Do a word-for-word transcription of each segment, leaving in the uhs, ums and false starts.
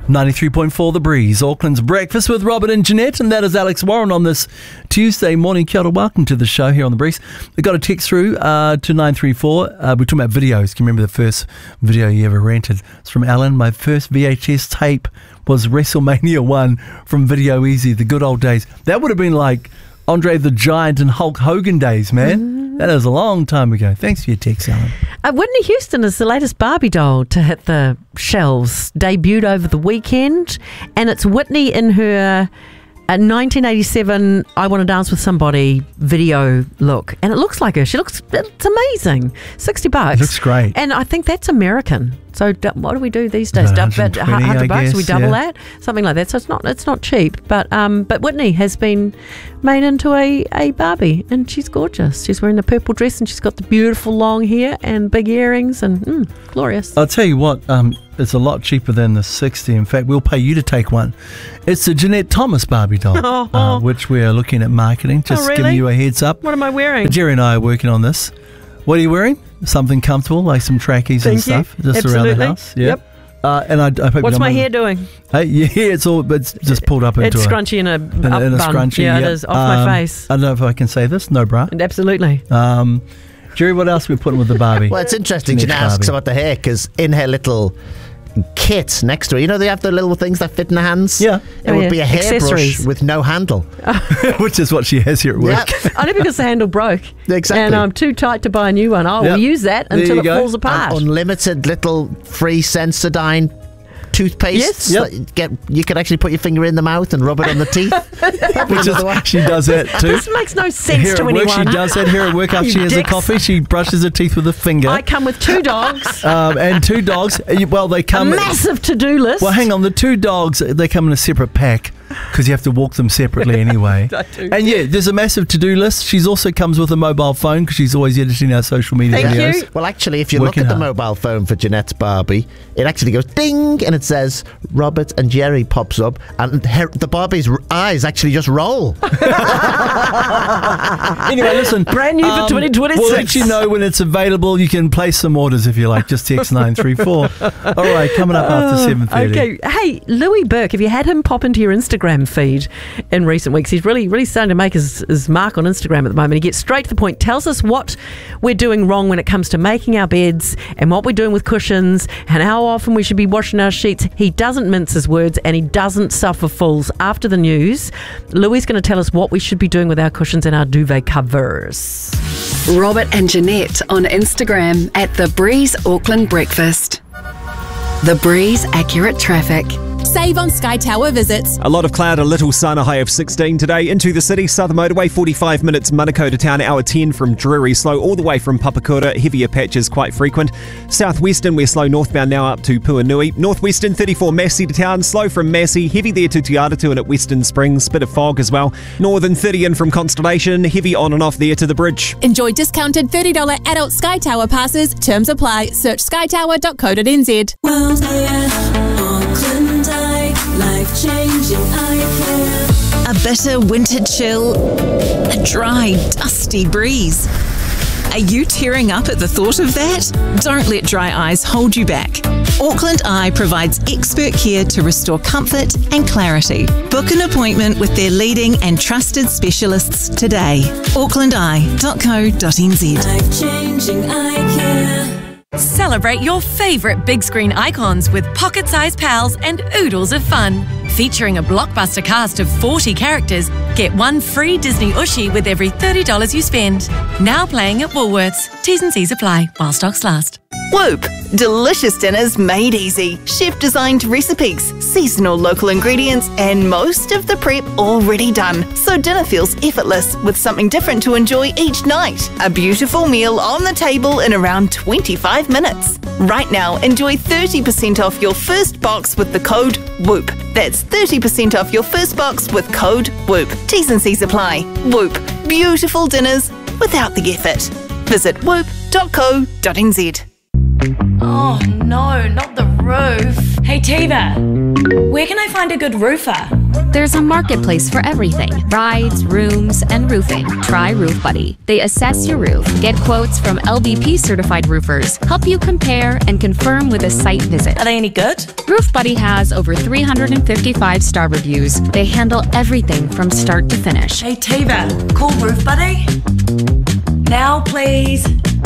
ninety-three point four The Breeze, Auckland's breakfast with Robert and Jeanette, and that is Alex Warren on this Tuesday morning. Kia ora, welcome to the show here on The Breeze. We got a text through uh, to nine three four. Uh, we're talking about videos. Can you remember the first video you ever rented? It's from Alan. My first V H S tape was WrestleMania one from Video Easy, the good old days. That would have been like Andre the Giant and Hulk Hogan days, man. Mm. That was a long time ago. Thanks for your text, Alan. Uh, Whitney Houston is the latest Barbie doll to hit the shelves. Debuted over the weekend, and it's Whitney in her uh, nineteen eighty-seven I Want to Dance with Somebody video look. And it looks like her. She looks, it's amazing. sixty bucks. It looks great. And I think that's American. So what do we do these days? About About one hundred hundred bucks? guess, Do we double yeah. that? Something like that. So it's not it's not cheap. But um, but Whitney has been made into a, a Barbie, and she's gorgeous. She's wearing the purple dress, and she's got the beautiful long hair and big earrings, and mm, glorious. I'll tell you what, um, it's a lot cheaper than the sixty. In fact, we'll pay you to take one. It's the Jeanette Thomas Barbie doll, Oh. uh, which we are looking at marketing. Just Oh, really? giving you a heads up. What am I wearing? Jerry and I are working on this. What are you wearing? Something comfortable, like some trackies Thank and stuff, you. just Absolutely. around the house. Yeah. Yep. Uh, and I, I hope you What's don't my mind- hair doing? Hey, yeah, it's all, but it's just pulled up into It's a scrunchy in a, in, up a- in a bun. scrunchie. Yeah, yep. it is. Off Um, my face. I don't know if I can say this. No bra. And absolutely. Um, Jerry, what else are we putting with the Barbie? Well, it's interesting Jeanette Jeanette asks Barbie. about the hair, because in her little kit next to her, you know, they have the little things that fit in the hands? Yeah. It Oh, would yeah. be a hairbrush Accessories. with no handle. Which is what she has here at work. Yeah. Only because the handle broke. Exactly. And I'm too tight to buy a new one. I will Yep. use that There until you it go. falls apart. And unlimited little free Sensodyne toothpaste. Yes. that you get you could actually put your finger in the mouth and rub it on the teeth. Which is, she does that too. This makes no sense Here to at work, anyone. she does that. Here at work, after You she has a dicks. coffee, she brushes her teeth with a finger. I come with two dogs, um, and two dogs. uh, you- Well, they a come. massive to-do list. Well, hang on. The two dogs, they come in a separate pack because you have to walk them separately anyway. I do. And yeah, there's a massive to-do list. She's also comes with a mobile phone because she's always editing our social media Thank videos. you. Well, actually, if you Working look at the hard. mobile phone for Jeanette's Barbie, it actually goes ding, and it says Robert and Jerry pops up, and her, the Barbie's r- eyes actually just roll. Anyway, listen. Brand new for twenty twenty-six. We'll let you know when it's available. You can place some orders if you like. Just text nine three four. All right, coming up after seven thirty. Okay. Hey, Louis Burke, have you had him pop into your Instagram feed in recent weeks? He's really, really starting to make his, his mark on Instagram at the moment. He gets straight to the point, tells us what we're doing wrong when it comes to making our beds and what we're doing with cushions and how often we should be washing our sheets. He doesn't mince his words, and he doesn't suffer fools. After the news, Louis is going to tell us what we should be doing with our cushions and our duvet covers. Robert and Jeanette on Instagram at The Breeze Auckland Breakfast. The Breeze Accurate Traffic. Save on Sky Tower visits. A lot of cloud, a little sun, a high of sixteen today. Into the city, Southern Motorway, forty-five minutes, Manukau to town, hour ten from Drury. Slow all the way from Papakura, heavier patches quite frequent. Southwestern, we're slow northbound now up to Puanui. Northwestern, thirty-four, Massey to town, slow from Massey, heavy there to Te Aratau and at Western Springs, bit of fog as well. Northern, thirty in from Constellation, heavy on and off there to the bridge. Enjoy discounted thirty dollars adult Sky Tower passes. Terms apply. Search sky tower dot co dot n z. World Air, Auckland Eye, life-changing eye care. A bitter winter chill, a dry, dusty breeze. Are you tearing up at the thought of that? Don't let dry eyes hold you back. Auckland Eye provides expert care to restore comfort and clarity. Book an appointment with their leading and trusted specialists today. auckland eye dot co dot n z. Life-changing eye care. Celebrate your favourite big screen icons with pocket-sized pals and oodles of fun. Featuring a blockbuster cast of forty characters, get one free Disney Ushi with every thirty dollars you spend. Now playing at Woolworths. T's and C's apply while stocks last. Whoop! Delicious dinners made easy. Chef-designed recipes, seasonal local ingredients, and most of the prep already done. So dinner feels effortless with something different to enjoy each night. A beautiful meal on the table in around twenty-five minutes. Right now, enjoy thirty percent off your first box with the code WHOOP. That's thirty percent off your first box with code WHOOP. T's and C's apply. WHOOP. Beautiful dinners without the effort. Visit whoop dot co dot n z. Oh no, not the roof. Hey Tiva, where can I find a good roofer? There's a marketplace for everything. Rides, rooms, and roofing. Try Roof Buddy. They assess your roof, get quotes from L V P certified roofers, help you compare and confirm with a site visit. Are they any good? Roof Buddy has over three hundred fifty-five star reviews. They handle everything from start to finish. Hey Tiva, call Roof Buddy. Now please.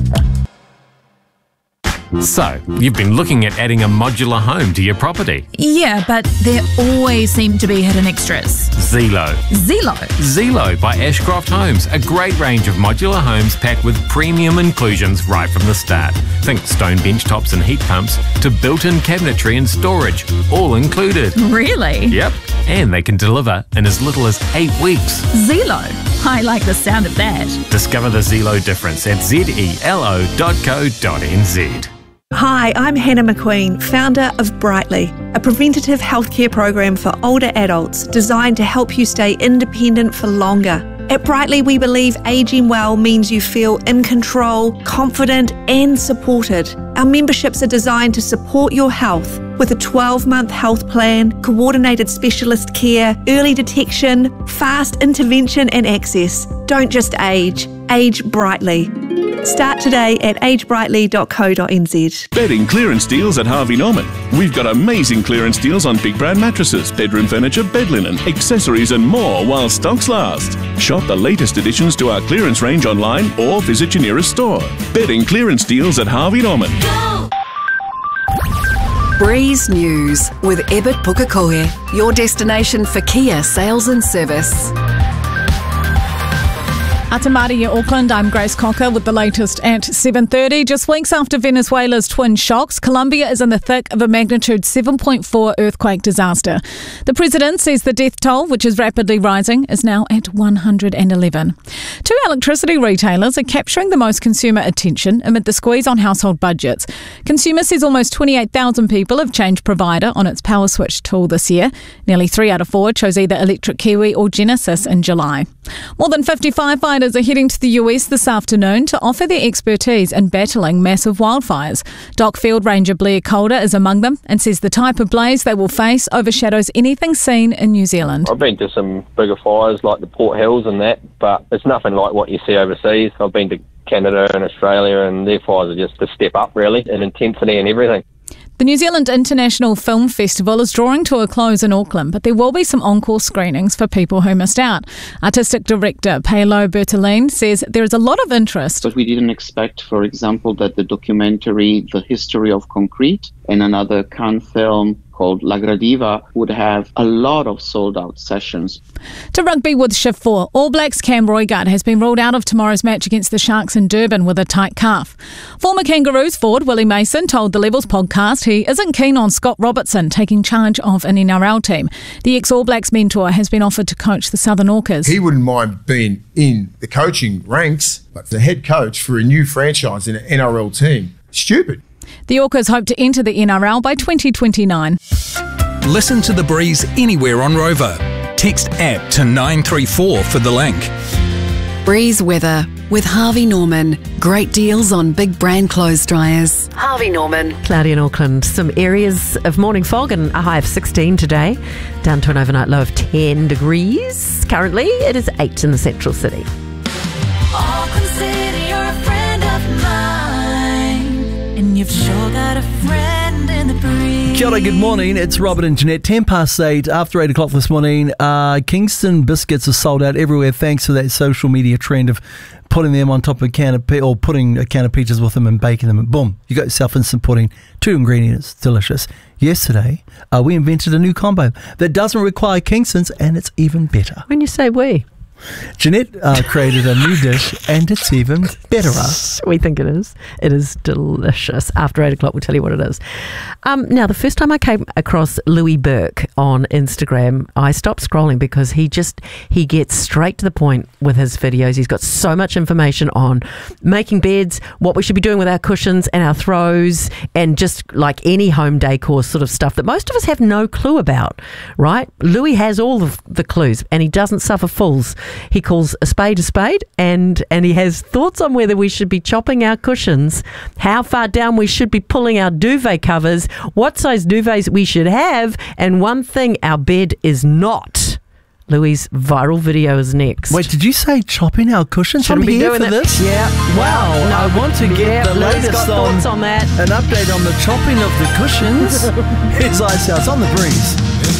So, you've been looking at adding a modular home to your property. Yeah, but there always seem to be hidden extras. Zelo. Zelo? Zelo by Ashcroft Homes. A great range of modular homes packed with premium inclusions right from the start. Think stone bench tops and heat pumps to built-in cabinetry and storage, all included. Really? Yep. And they can deliver in as little as eight weeks. Zelo? I like the sound of that. Discover the Zelo difference at zelo dot co dot n z. Hi, I'm Hannah McQueen, founder of Brightly, a preventative healthcare program for older adults designed to help you stay independent for longer. At Brightly, we believe ageing well means you feel in control, confident, and supported. Our memberships are designed to support your health with a twelve-month health plan, coordinated specialist care, early detection, fast intervention and access. Don't just age, age brightly. Start today at age brightly dot co dot n z. Bedding clearance deals at Harvey Norman. We've got amazing clearance deals on big brand mattresses, bedroom furniture, bed linen, accessories and more while stocks last. Shop the latest additions to our clearance range online or visit your nearest store. Bedding clearance deals at Harvey Norman. Breeze News with Ebert Pukekohe, your destination for Kia sales and service. Atamari, Auckland, I'm Grace Cocker with the latest at seven thirty. Just weeks after Venezuela's twin shocks, Colombia is in the thick of a magnitude seven point four earthquake disaster. The president says the death toll, which is rapidly rising, is now at one hundred eleven. Two electricity retailers are capturing the most consumer attention amid the squeeze on household budgets. Consumer says almost twenty-eight thousand people have changed provider on its power switch tool this year. Nearly three out of four chose either Electric Kiwi or Genesis in July. More than fifty firefighters are heading to the U S this afternoon to offer their expertise in battling massive wildfires. Dock Field Ranger Blair Calder is among them and says the type of blaze they will face overshadows anything seen in New Zealand. I've been to some bigger fires like the Port Hills and that, but it's nothing like what you see overseas. I've been to Canada and Australia and their fires are just a step up really in intensity and everything. The New Zealand International Film Festival is drawing to a close in Auckland, but there will be some encore screenings for people who missed out. Artistic director Paolo Bertolini says there is a lot of interest. But we didn't expect, for example, that the documentary The History of Concrete and another Cannes film called La Gradiva would have a lot of sold-out sessions. To rugby with Shift four, All Blacks Cam Roigard has been ruled out of tomorrow's match against the Sharks in Durban with a tight calf. Former Kangaroos forward Willie Mason told the Levels podcast he isn't keen on Scott Robertson taking charge of an N R L team. The ex-All Blacks mentor has been offered to coach the Southern Orcas. He wouldn't mind being in the coaching ranks, but the head coach for a new franchise in an N R L team, stupid. The Orcas hope to enter the N R L by twenty twenty-nine. Listen to The Breeze anywhere on Rover. Text app to nine three four for the link. Breeze weather with Harvey Norman. Great deals on big brand clothes dryers. Harvey Norman. Cloudy in Auckland. Some areas of morning fog and a high of sixteen today. Down to an overnight low of ten degrees. Currently, it is eight in the central city. Auckland City, you're a friend of mine, and you've sure got a friend in the breeze. Kia ora, good morning. It's Robert and Jeanette. ten past eight, after eight o'clock this morning. Uh, Kingston biscuits are sold out everywhere thanks to that social media trend of putting them on top of a can of pe- or putting a can of peaches with them and baking them, and boom, you got yourself instant pudding. Two ingredients, delicious. Yesterday, uh, we invented a new combo that doesn't require Kingston's, and it's even better. When you say we, Jeanette uh, created a new dish, and it's even better. We think it is. It is delicious. After eight o'clock, we'll tell you what it is. Um, now, the first time I came across Louis Burke on Instagram, I stopped scrolling because he just, he gets straight to the point with his videos. He's got so much information on making beds, what we should be doing with our cushions and our throws, and just like any home decor sort of stuff that most of us have no clue about, right? Louis has all of the clues, and he doesn't suffer fools he calls a spade a spade, and, and he has thoughts on whether we should be chopping our cushions, how far down we should be pulling our duvet covers, what size duvets we should have, and one thing our bed is not. Louis' viral video is next. Wait, did you say chopping our cushions? Shouldn't I'm be here doing for that. this? Yeah. Wow. Well, no, I want to get yeah, the Louis latest got on, thoughts on that. An update on the chopping of the cushions. Here's Ice House on the Breeze.